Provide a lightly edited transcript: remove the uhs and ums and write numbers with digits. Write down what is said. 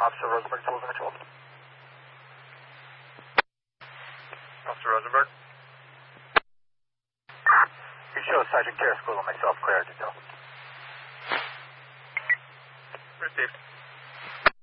Officer Rosenberg, Sullivan Patrol. Officer Rosenberg. You show Sergeant Carrascola and myself clear to go. Received.